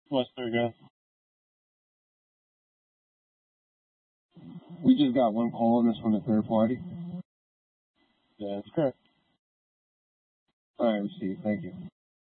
Western again. We just got one call on this from the third party. Yeah, that's correct. All right, received. Thank you.